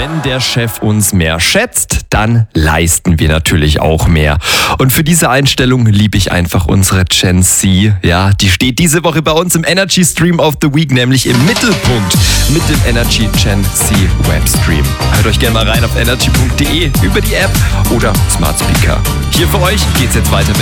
Wenn der Chef uns mehr schätzt, dann leisten wir natürlich auch mehr. Und für diese Einstellung liebe ich einfach unsere Gen Z. Ja, die steht diese Woche bei uns im Energy Stream of the Week, nämlich im Mittelpunkt mit dem Energy Gen Z Webstream. Hört euch gerne mal rein auf energy.de über die App oder Smart Speaker. Hier für euch geht's jetzt weiter mit